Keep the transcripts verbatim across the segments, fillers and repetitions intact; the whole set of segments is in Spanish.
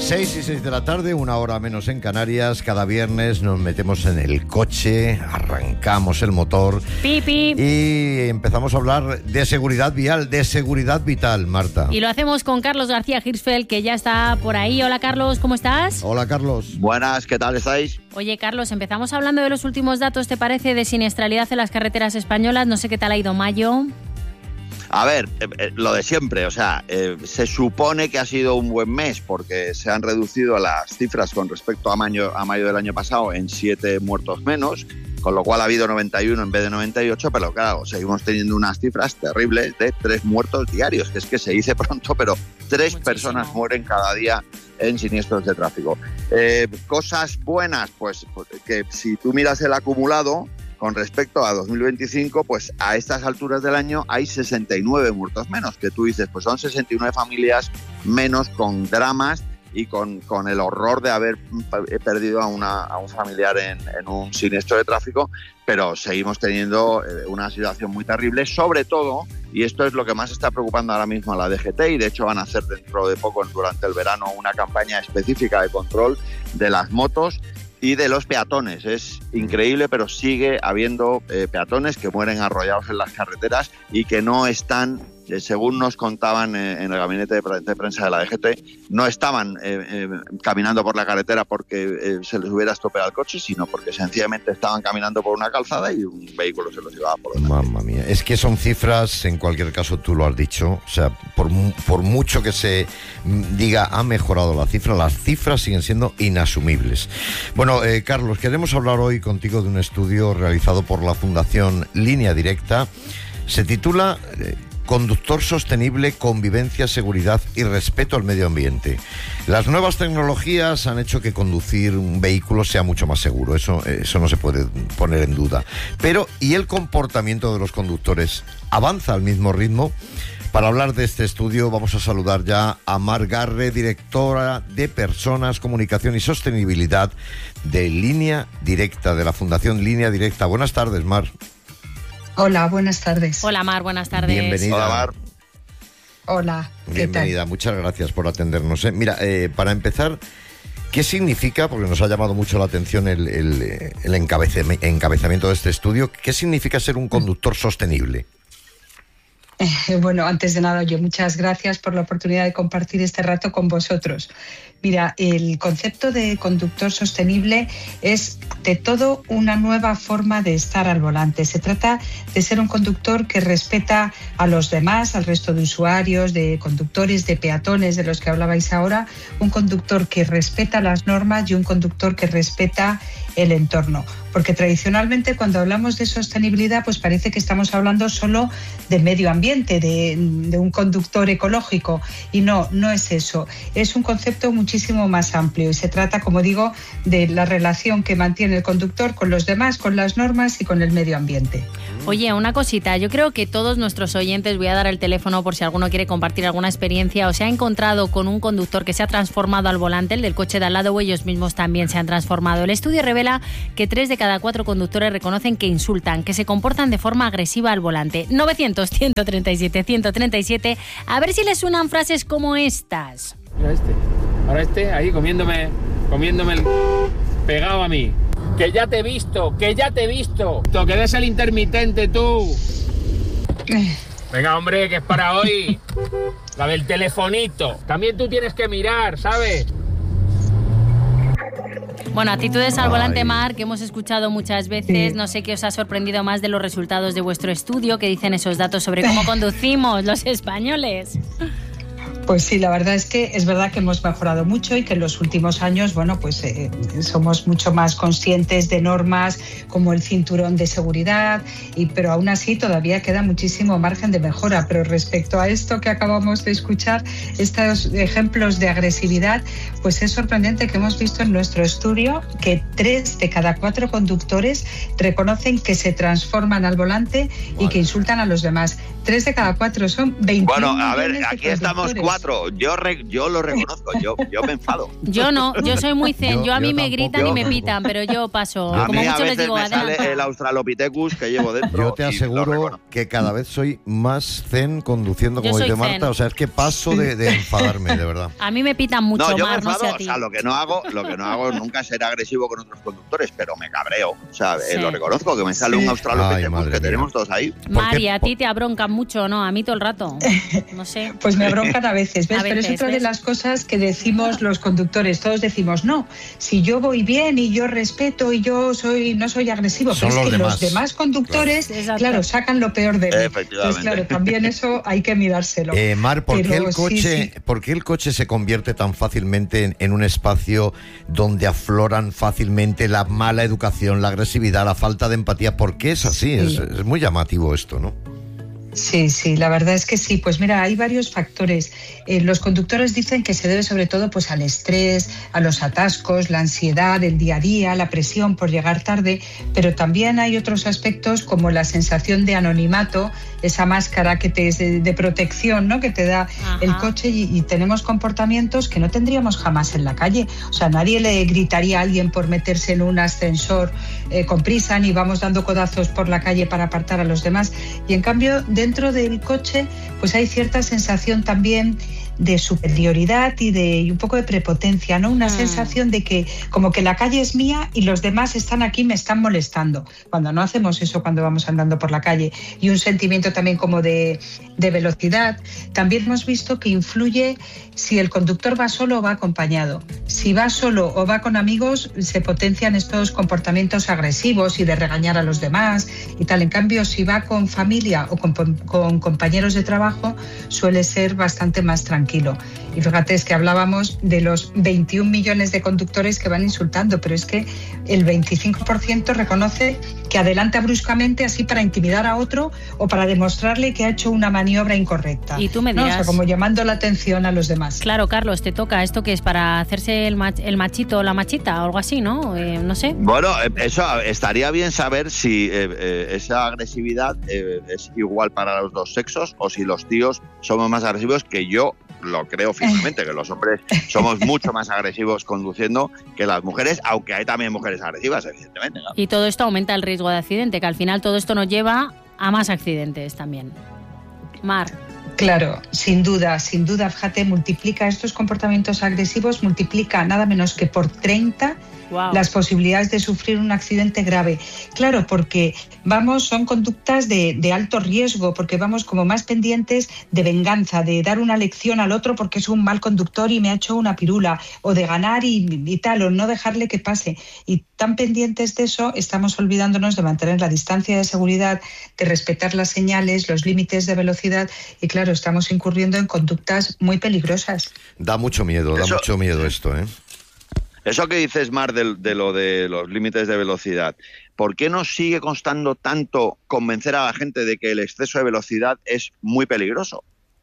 seis y seis de la tarde, una hora menos en Canarias. Cada viernes nos metemos en el coche, arrancamos el motor Pipi. y empezamos a hablar de seguridad vial, de seguridad vital, Marta. Y lo hacemos con Carlos García Hirschfeld, que ya está por ahí. Hola, Carlos, ¿cómo estás? Hola, Carlos. Buenas, ¿qué tal estáis? Oye, Carlos, empezamos hablando de los últimos datos, ¿te parece?, de siniestralidad en las carreteras españolas. No sé qué tal ha ido mayo. A ver, eh, eh, lo de siempre, o sea, eh, se supone que ha sido un buen mes porque se han reducido las cifras con respecto a mayo, a mayo del año pasado en siete muertos menos, con lo cual ha habido noventa y uno en vez de noventa y ocho, pero claro, seguimos teniendo unas cifras terribles de tres muertos diarios, que es que se dice pronto, pero tres Muchísimo. personas mueren cada día en siniestros de tráfico. Eh, cosas buenas, pues que si tú miras el acumulado, con respecto a dos mil veinticinco, pues a estas alturas del año hay sesenta y nueve muertos menos, que tú dices, pues son sesenta y nueve familias menos con dramas y con, con el horror de haber perdido a, una, a un familiar en, en un siniestro de tráfico, pero seguimos teniendo eh, una situación muy terrible, sobre todo, y esto es lo que más está preocupando ahora mismo a la D G T, y de hecho van a hacer dentro de poco, durante el verano, una campaña específica de control de las motos y de los peatones. Es increíble, pero sigue habiendo eh, peatones que mueren arrollados en las carreteras y que no están, eh, según nos contaban eh, en el gabinete de, pre- de prensa de la D G T, no estaban eh, eh, caminando por la carretera porque eh, se les hubiera estropeado el coche, sino porque sencillamente estaban caminando por una calzada y un vehículo se los llevaba por delante. Mamma mía, es que son cifras, en cualquier caso tú lo has dicho, o sea, por, por mucho que se diga ha mejorado la cifra, las cifras siguen siendo inasumibles. Bueno, eh, Carlos, queremos hablar hoy contigo de un estudio realizado por la Fundación Línea Directa. Se titula eh, Conductor sostenible, convivencia, seguridad y respeto al medio ambiente. Las nuevas tecnologías han hecho que conducir un vehículo sea mucho más seguro, eso, eso no se puede poner en duda. Pero, ¿y el comportamiento de los conductores avanza al mismo ritmo? Para hablar de este estudio vamos a saludar ya a Mar Garre, directora de Personas, Comunicación y Sostenibilidad de Línea Directa, de la Fundación Línea Directa. Buenas tardes, Mar. Hola, buenas tardes. Hola, Mar, buenas tardes. Bienvenida. Hola, Mar. Hola, ¿qué Bienvenida, tal? muchas gracias por atendernos. ¿eh? Mira, eh, para empezar, ¿qué significa, porque nos ha llamado mucho la atención el, el, el encabezami- encabezamiento de este estudio, qué significa ser un conductor sostenible? Eh, bueno, antes de nada, oye, muchas gracias por la oportunidad de compartir este rato con vosotros. Mira, el concepto de conductor sostenible es de todo una nueva forma de estar al volante. Se trata de ser un conductor que respeta a los demás, al resto de usuarios, de conductores, de peatones, de los que hablabais ahora, un conductor que respeta las normas y un conductor que respeta el entorno. Porque tradicionalmente cuando hablamos de sostenibilidad, pues parece que estamos hablando solo de medio ambiente, de, de un conductor ecológico. Y no, no es eso. Es un concepto muchísimo más amplio y se trata, como digo, de la relación que mantiene el conductor con los demás, con las normas y con el medio ambiente. Oye, una cosita, yo creo que todos nuestros oyentes, voy a dar el teléfono por si alguno quiere compartir alguna experiencia o se ha encontrado con un conductor que se ha transformado al volante, el del coche de al lado, o ellos mismos también se han transformado. El estudio revela que tres de cada cuatro conductores reconocen que insultan, que se comportan de forma agresiva al volante. novecientos, ciento treinta y siete, ciento treinta y siete, a ver si les suenan frases como estas. Mira este, ahora este ahí comiéndome, comiéndome el... pegado a mí. Que ya te he visto, que ya te he visto. Que des el intermitente tú. Venga, hombre, que es para hoy. La del telefonito. También tú tienes que mirar, ¿sabes? Bueno, actitudes al Ay. volante, Mar, que hemos escuchado muchas veces. No sé qué os ha sorprendido más de los resultados de vuestro estudio, que dicen esos datos sobre cómo conducimos los españoles. Pues sí, la verdad es que es verdad que hemos mejorado mucho y que en los últimos años, bueno, pues eh, somos mucho más conscientes de normas como el cinturón de seguridad, y, pero aún así todavía queda muchísimo margen de mejora. Pero respecto a esto que acabamos de escuchar, estos ejemplos de agresividad, pues es sorprendente que hemos visto en nuestro estudio que tres de cada cuatro conductores reconocen que se transforman al volante y que insultan a los demás. Tres de cada cuatro, son veintiuno Bueno, a ver, millones de aquí estamos conductores. cuatro. Yo re- yo lo reconozco, yo, yo me enfado. Yo no, yo soy muy zen. Yo- Yo a mí yo me tampoco. gritan y me Yo- pitan, pero yo paso. A Como mí a mucho les veces digo, me sale adelanta. el Australopithecus que llevo dentro. Yo te y lo aseguro reconozco. que cada vez soy más zen conduciendo, Yo como soy dice Marta. zen. O sea, es que paso de, de enfadarme, de verdad. A mí me pitan mucho, No, yo me Mar, no enfado, sé a o ti. sea, lo que no hago, lo que no hago nunca es ser agresivo con otros conductores, pero me cabreo. O sea, eh, Sí. lo reconozco, que me sale Sí. un Ay, Australopithecus madre que mía. tenemos todos ahí. Mari, qué? a ti te abroncan mucho, ¿no? A mí todo el rato. No sé. Pues me abroncan a veces, ¿ves? A Pero es veces, otra de ¿ves? las cosas que decimos los conductores. Todos decimos, no, si yo voy bien y yo respeto y yo soy no soy agresivo, Son pero es los que demás. los demás conductores, Claro. Exacto. claro, sacan lo peor de mí. Efectivamente. Entonces, claro, también eso hay que mirárselo. Eh, Mar, ¿por qué, Pero el sí, coche, sí. ¿por qué el coche se convierte tan fácilmente en, en un espacio donde afloran fácilmente la mala educación, la agresividad, la falta de empatía? ¿Por qué es así? Sí. Es, es muy llamativo esto, ¿no? Sí, sí, la verdad es que sí. Pues mira, hay varios factores. Eh, los conductores dicen que se debe sobre todo pues al estrés, a los atascos, la ansiedad del día a día, la presión por llegar tarde, pero también hay otros aspectos como la sensación de anonimato, esa máscara que te es de, de protección, ¿no? Que te da Ajá. el coche y, y tenemos comportamientos que no tendríamos jamás en la calle. O sea, nadie le gritaría a alguien por meterse en un ascensor eh, con prisa, ni vamos dando codazos por la calle para apartar a los demás. Y en cambio, dentro del coche, pues hay cierta sensación también de superioridad y de y un poco de prepotencia, ¿no? Una Mm. sensación de que como que la calle es mía y los demás están aquí, me están molestando. Cuando no hacemos eso cuando vamos andando por la calle. Y un sentimiento también como de, de velocidad. También hemos visto que influye si el conductor va solo o va acompañado. Si va solo o va con amigos, se potencian estos comportamientos agresivos y de regañar a los demás y tal. En cambio, si va con familia o con, con compañeros de trabajo, suele ser bastante más tranquilo. Y fíjate, es que hablábamos de los veintiún millones de conductores que van insultando, pero es que el veinticinco por ciento reconoce que adelanta bruscamente así para intimidar a otro o para demostrarle que ha hecho una maniobra incorrecta. Y tú me ¿no? dirás. O sea, como llamando la atención a los demás. Claro, Carlos, te toca esto que es para hacerse el, mach- el machito o la machita o algo así, ¿no? Eh, no sé. Bueno, eh, eso estaría bien saber si eh, eh, esa agresividad eh, es igual para los dos sexos o si los tíos somos más agresivos, que yo lo creo firmemente, que los hombres somos mucho más agresivos conduciendo que las mujeres, aunque hay también mujeres agresivas, evidentemente, ¿no? Y todo esto aumenta el riesgo de accidente, que al final todo esto nos lleva a más accidentes también. Mar. Claro, sin duda, sin duda, fíjate, multiplica estos comportamientos agresivos, multiplica nada menos que por treinta Wow. las posibilidades de sufrir un accidente grave. Claro, porque vamos, son conductas de, de alto riesgo, porque vamos como más pendientes de venganza, de dar una lección al otro porque es un mal conductor y me ha hecho una pirula, o de ganar y, y tal, o no dejarle que pase. Y tan pendientes de eso, estamos olvidándonos de mantener la distancia de seguridad, de respetar las señales, los límites de velocidad, y claro, estamos incurriendo en conductas muy peligrosas. Da mucho miedo, da Eso- mucho miedo esto, ¿eh? Eso que dices, Mar, de, de lo de los límites de velocidad, ¿por qué nos sigue costando tanto convencer a la gente de que el exceso de velocidad es muy peligroso?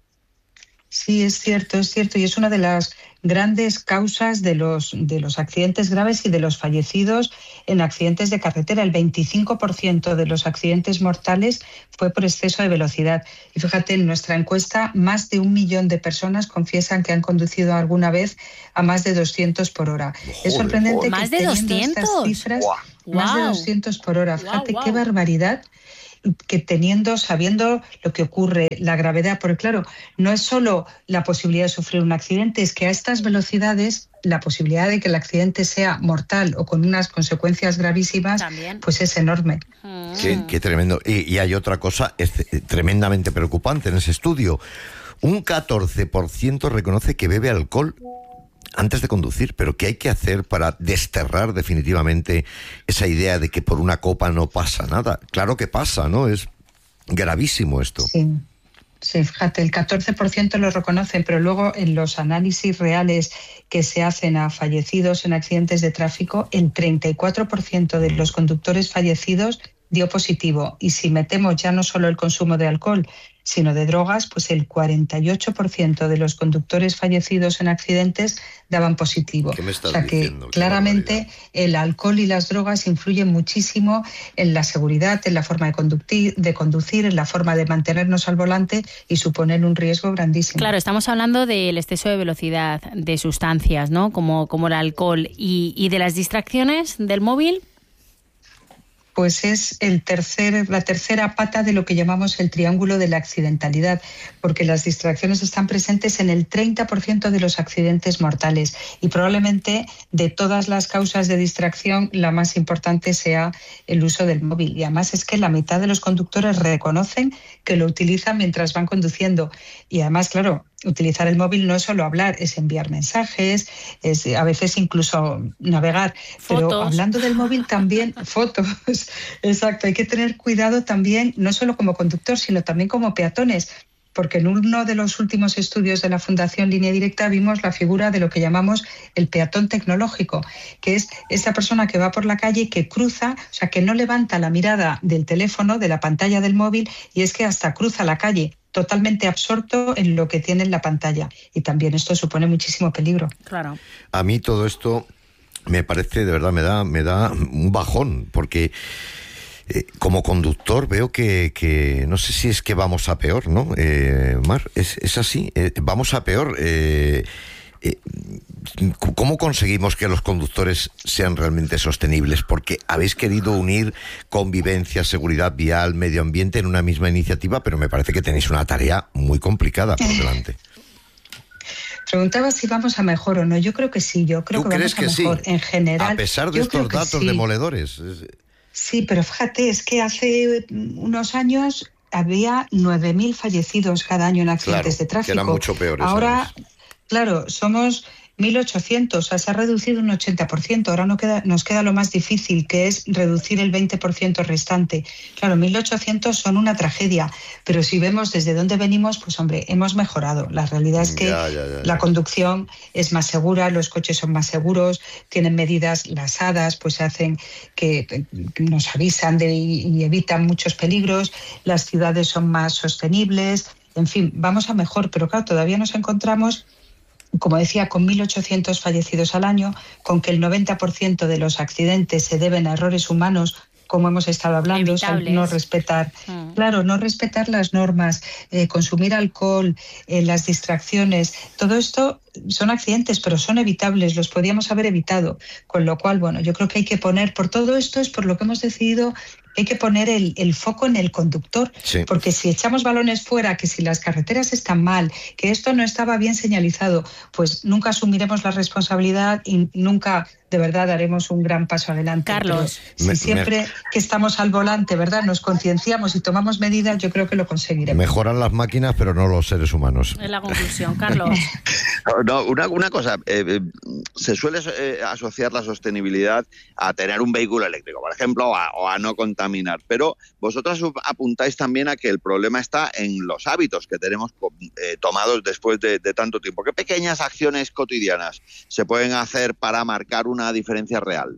Sí, es cierto, es cierto, y es una de las grandes causas de los, de los accidentes graves y de los fallecidos en accidentes de carretera. El veinticinco por ciento de los accidentes mortales fue por exceso de velocidad. Y fíjate, en nuestra encuesta, más de un millón de personas confiesan que han conducido alguna vez a más de doscientos por hora. Joder, es sorprendente joder. que ¿Más de teniendo estas doscientos? cifras, Guau. más de Guau. doscientos por hora. Guau, Fíjate guau. qué barbaridad, que teniendo, sabiendo lo que ocurre, la gravedad, porque claro, no es solo la posibilidad de sufrir un accidente, es que a estas velocidades la posibilidad de que el accidente sea mortal o con unas consecuencias gravísimas, También. pues es enorme. Mm. Qué, qué tremendo. Y, y hay otra cosa es, eh, tremendamente preocupante en ese estudio. Un catorce por ciento reconoce que bebe alcohol antes de conducir, pero ¿qué hay que hacer para desterrar definitivamente esa idea de que por una copa no pasa nada? Claro que pasa, ¿no? Es gravísimo esto. Sí. Sí, fíjate, el catorce por ciento lo reconocen, pero luego en los análisis reales que se hacen a fallecidos en accidentes de tráfico, el treinta y cuatro por ciento de los conductores fallecidos dio positivo. Y si metemos ya no solo el consumo de alcohol, sino de drogas, pues el cuarenta y ocho por ciento de los conductores fallecidos en accidentes daban positivo. ¿Qué me estás o sea que diciendo? claramente el alcohol y las drogas influyen muchísimo en la seguridad, en la forma de conducir, de conducir, en la forma de mantenernos al volante y suponen un riesgo grandísimo. Claro, estamos hablando del exceso de velocidad, de sustancias, ¿no? Como, como el alcohol y, y de las distracciones del móvil. Pues es el tercer, la tercera pata de lo que llamamos el triángulo de la accidentalidad, porque las distracciones están presentes en el treinta por ciento de los accidentes mortales y probablemente de todas las causas de distracción la más importante sea el uso del móvil. Y además es que la mitad de los conductores reconocen que lo utilizan mientras van conduciendo. Y además, claro, utilizar el móvil no es solo hablar, es enviar mensajes, es a veces incluso navegar. Fotos. Pero hablando del móvil también, fotos, exacto, hay que tener cuidado también, no solo como conductor, sino también como peatones, porque en uno de los últimos estudios de la Fundación Línea Directa vimos la figura de lo que llamamos el peatón tecnológico, que es esa persona que va por la calle, que cruza, o sea, que no levanta la mirada del teléfono, de la pantalla del móvil, y es que hasta cruza la calle, totalmente absorto en lo que tiene en la pantalla. Y también esto supone muchísimo peligro. Claro. A mí todo esto me parece, de verdad, me da, me da un bajón, porque eh, como conductor veo que, que, no sé si es que vamos a peor, ¿no? Eh, Mar, es, es así, eh, vamos a peor. Eh, eh, ¿Cómo conseguimos que los conductores sean realmente sostenibles? Porque habéis querido unir convivencia, seguridad vial, medio ambiente en una misma iniciativa, pero me parece que tenéis una tarea muy complicada por delante. Preguntaba si vamos a mejor o no. Yo creo que sí, yo creo ¿Tú que crees vamos a que mejor sí? en general. A pesar de yo estos creo que datos sí. demoledores. Sí, pero fíjate, es que hace unos años había nueve mil fallecidos cada año en accidentes Claro, de tráfico. que eran mucho peores. Ahora, ¿sabes? claro, somos mil ochocientos, o sea, se ha reducido un ochenta por ciento. Ahora no queda, nos queda lo más difícil, que es reducir el veinte por ciento restante. Claro, mil ochocientos son una tragedia, pero si vemos desde dónde venimos, pues hombre, hemos mejorado. La realidad es que Ya, ya, ya, ya. la conducción es más segura, los coches son más seguros, tienen medidas, las hadas pues hacen que nos avisan de, y evitan muchos peligros, las ciudades son más sostenibles, en fin, vamos a mejor, pero claro, todavía nos encontramos, como decía, con mil ochocientos fallecidos al año, con que el noventa por ciento de los accidentes se deben a errores humanos, como hemos estado hablando, o sea, no respetar, mm. claro, no respetar las normas, eh, consumir alcohol, eh, las distracciones, todo esto son accidentes, pero son evitables, los podíamos haber evitado, con lo cual, bueno, yo creo que hay que poner, por todo esto es por lo que hemos decidido, hay que poner el, el foco en el conductor, sí. Porque si echamos balones fuera, que si las carreteras están mal, que esto no estaba bien señalizado, pues nunca asumiremos la responsabilidad y nunca de verdad daremos un gran paso adelante. Carlos, Pero me, si siempre me... que estamos al volante, ¿verdad?, nos concienciamos y tomamos medidas, yo creo que lo conseguiremos. Mejoran las máquinas, pero no los seres humanos. Es la conclusión, Carlos. No, una, una cosa, eh, eh, se suele eh, asociar la sostenibilidad a tener un vehículo eléctrico, por ejemplo, o a, o a no contaminar, pero vosotros apuntáis también a que el problema está en los hábitos que tenemos eh, tomados después de, de tanto tiempo. ¿Qué pequeñas acciones cotidianas se pueden hacer para marcar una diferencia real?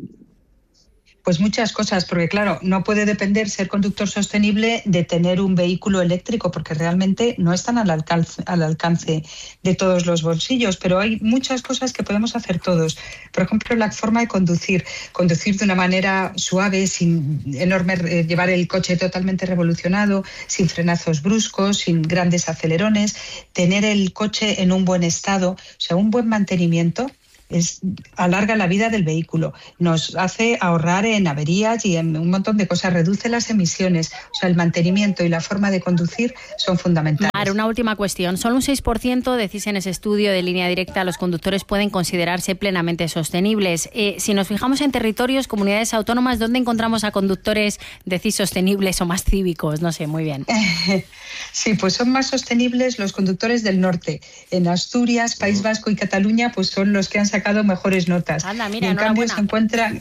Pues muchas cosas, porque claro, no puede depender ser conductor sostenible de tener un vehículo eléctrico, porque realmente no están al alcance, al alcance de todos los bolsillos, pero hay muchas cosas que podemos hacer todos. Por ejemplo, la forma de conducir, conducir de una manera suave, sin enorme, eh, llevar el coche totalmente revolucionado, sin frenazos bruscos, sin grandes acelerones, tener el coche en un buen estado, o sea, un buen mantenimiento. Es, alarga la vida del vehículo, nos hace ahorrar en averías y en un montón de cosas, reduce las emisiones, o sea, el mantenimiento y la forma de conducir son fundamentales. Mar, una última cuestión. Solo un seis por ciento decís en ese estudio de Línea Directa los conductores pueden considerarse plenamente sostenibles. Eh, si nos fijamos en territorios, comunidades autónomas, ¿dónde encontramos a conductores, decís, sostenibles o más cívicos? No sé, muy bien. Sí, pues son más sostenibles los conductores del norte. En Asturias, País Vasco y Cataluña, pues son los que han sacado mejores notas. Anda, mira, y en cambio enhorabuena. se encuentran,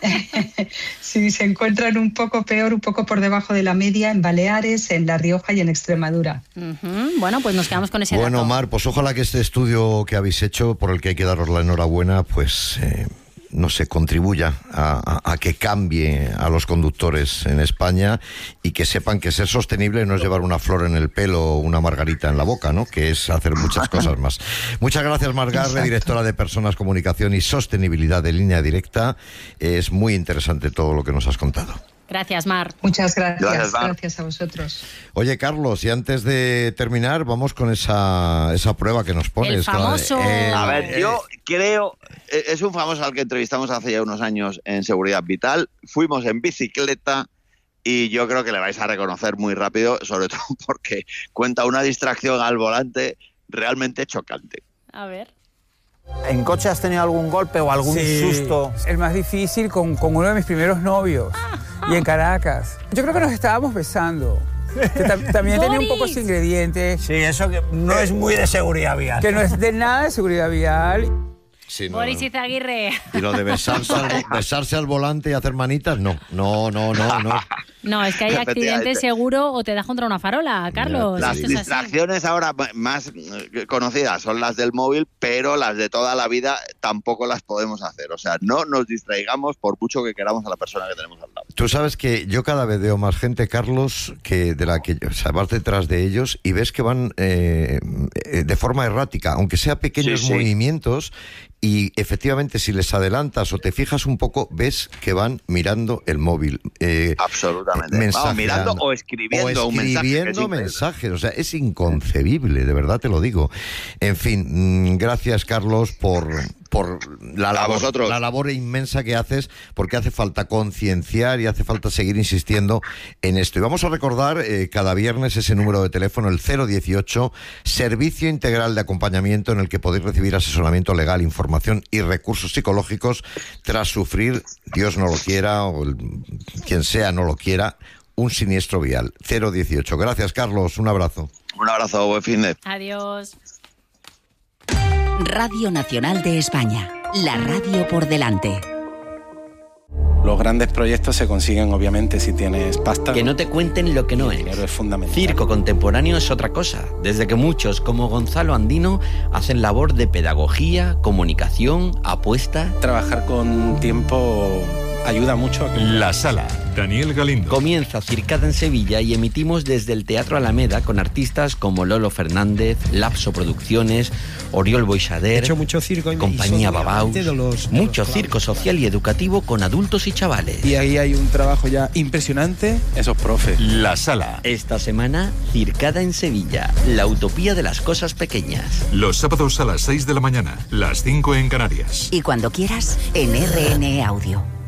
sí, se encuentran un poco peor, un poco por debajo de la media en Baleares, en La Rioja y en Extremadura. Uh-huh. Bueno, pues nos quedamos con ese Bueno, dato. Mar, pues ojalá que este estudio que habéis hecho, por el que hay que daros la enhorabuena, pues... Eh... no sé, contribuya a, a, a que cambie a los conductores en España y que sepan que ser sostenible no es llevar una flor en el pelo o una margarita en la boca, ¿no? Que es hacer muchas cosas más. Muchas gracias, Mar Garre, directora de Personas, Comunicación y Sostenibilidad de Línea Directa. Es muy interesante todo lo que nos has contado. Gracias, Mar. Muchas gracias, Gracias, Mar. gracias a vosotros. Oye, Carlos, y antes de terminar, vamos con esa, esa prueba que nos pones. El famoso... Eh, A ver, eh, yo creo, eh, es un famoso al que entrevistamos hace ya unos años en Seguridad Vital, fuimos en bicicleta y yo creo que le vais a reconocer muy rápido, sobre todo porque cuenta una distracción al volante realmente chocante. A ver. ¿En coche has tenido algún golpe o algún Sí, susto? el más difícil con, con uno de mis primeros novios y en Caracas. Yo creo que nos estábamos besando. Que tam- también tenía un poco ese ingrediente Sí, eso que no es muy de seguridad vial. que no es de nada de seguridad vial. sí, no, Boris no. Izaguirre. Y lo de besarse al, besarse al volante y hacer manitas, no, no, no, no, no. No, es que hay accidente Efectivamente. seguro o te das contra una farola, Carlos. Las Esto es así. distracciones ahora más eh, conocidas son las del móvil, pero las de toda la vida tampoco las podemos hacer. O sea, no nos distraigamos por mucho que queramos a la persona que tenemos al lado. Tú sabes que yo cada vez veo más gente, Carlos, que de la que o sea, vas detrás de ellos y ves que van eh, eh, de forma errática, aunque sea pequeños Sí, sí. movimientos, y efectivamente si les adelantas o te fijas un poco, ves que van mirando el móvil. Eh, Absolutamente. Vamos, mensajeando. mirando o escribiendo, o un mensaje. que es escribiendo increíble. mensajes, o sea, es inconcebible, de verdad te lo digo. En fin, mm, gracias, Carlos, por, por la, A labor, vosotros. la labor inmensa que haces, porque hace falta concienciar y hace falta seguir insistiendo en esto. Y vamos a recordar eh, cada viernes ese número de teléfono, el cero dieciocho, Servicio Integral de Acompañamiento, en el que podéis recibir asesoramiento legal, información y recursos psicológicos tras sufrir, Dios no lo quiera, o el- quien sea no lo quiera, un siniestro vial. cero dieciocho. Gracias, Carlos. Un abrazo. Un abrazo, buen fin de. Adiós. Radio Nacional de España, la radio por delante. Los grandes proyectos se consiguen obviamente si tienes pasta. Que no te cuenten lo que no El es. dinero es fundamental. Circo contemporáneo es otra cosa, desde que muchos, como Gonzalo Andino, hacen labor de pedagogía, comunicación, apuesta. Trabajar con tiempo ayuda mucho a que... La Sala, Daniel Galindo. Comienza Circada en Sevilla y emitimos desde el Teatro Alameda con artistas como Lolo Fernández, Lapso Producciones, Oriol Boixader, He hecho mucho circo y- Compañía y soy Babaus, amante de los- de mucho los circo social y educativo con adultos y chavales. Y ahí hay un trabajo ya impresionante. Esos profes. La Sala. Esta semana, Circada en Sevilla, la utopía de las cosas pequeñas. Los sábados a las seis de la mañana, las cinco en Canarias. Y cuando quieras, en R N E Audio.